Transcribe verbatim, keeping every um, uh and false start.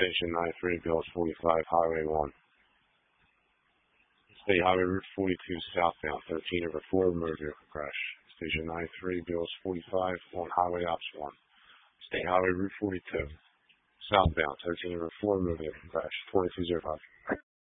Station nine three, Bills forty-five, Highway one. State Highway Route forty-two, southbound, thirteen over four, motor vehicle crash. Station nine three, Bills forty-five, on Highway Ops one. State Highway Route forty-two, southbound, thirteen over four, motor vehicle crash, twenty-two oh five.